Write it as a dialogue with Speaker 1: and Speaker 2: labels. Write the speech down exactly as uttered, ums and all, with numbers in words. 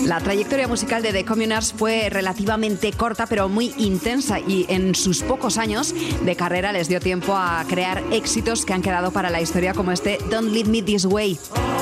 Speaker 1: La trayectoria musical de The Communards fue relativamente corta, pero muy intensa, y en sus pocos años de carrera les dio tiempo a crear éxitos que han quedado para la historia, como este Don't Leave Me This Way.